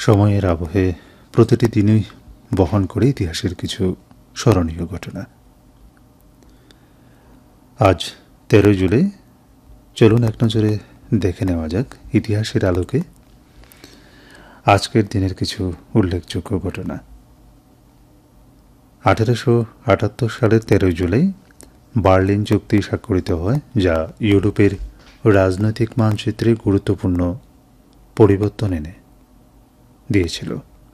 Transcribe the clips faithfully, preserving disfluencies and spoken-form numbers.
সময়ের আবহে প্রতিটি দিনই বহন করে ইতিহাসের কিছু স্মরণীয় ঘটনা। আজ তেরোই জুলাই, চলুন এক নজরে দেখে নেওয়া যাক ইতিহাসের আলোকে আজকের দিনের কিছু উল্লেখযোগ্য ঘটনা। আঠারোশো আটাত্তর সালের তেরোই জুলাই বার্লিন চুক্তি স্বাক্ষরিত হয়, যা ইউরোপের রাজনৈতিক মানচিত্রে গুরুত্বপূর্ণ পরিবর্তন এনে দিয়েছিল।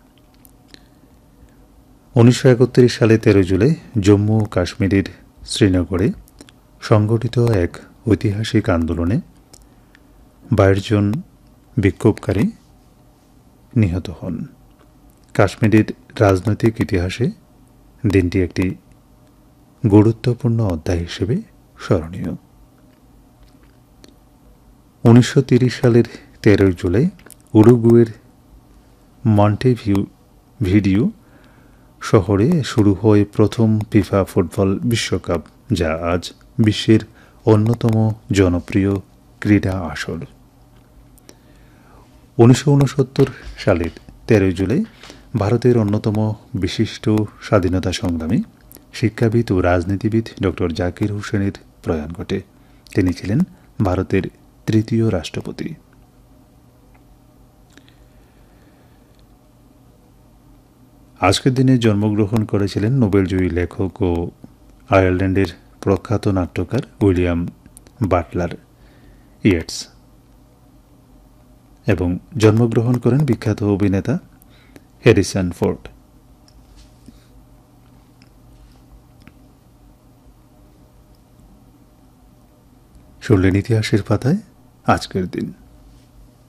উনিশশো একত্রিশ সালে তেরোই জুলাই জম্মু ও কাশ্মীরের শ্রীনগরে সংগঠিত এক ঐতিহাসিক আন্দোলনে বাইশ জন বিক্ষোভকারী নিহত হন। কাশ্মীরের রাজনৈতিক ইতিহাসে দিনটি একটি গুরুত্বপূর্ণ অধ্যায় হিসেবে স্মরণীয়। উনিশশো তিরিশ সালের তেরোই জুলাই উরুগুয়ের মন্টেভিউ ভিডিও শহরে শুরু হয় প্রথম ফিফা ফুটবল বিশ্বকাপ, যা আজ বিশ্বের অন্যতম জনপ্রিয় ক্রীড়া আসর। উনিশশো উনসত্তর সালের তেরোই জুলাই ভারতের অন্যতম বিশিষ্ট স্বাধীনতা সংগ্রামী, শিক্ষাবিদ ও রাজনীতিবিদ ডক্টর জাকির হুসেনের প্রয়াণ ঘটে। তিনি ছিলেন ভারতের তৃতীয় রাষ্ট্রপতি। আজকের দিনে জন্মগ্রহণ করেছিলেন নোবেলজয়ী লেখক ও আয়ারল্যান্ডের প্রখ্যাত নাট্যকার উইলিয়াম বাটলার ইয়েটস, এবং জন্মগ্রহণ করেন বিখ্যাত অভিনেতা হ্যারিসন ফোর্ড। শুনলেন ইতিহাসের পাতায় আজকের দিন।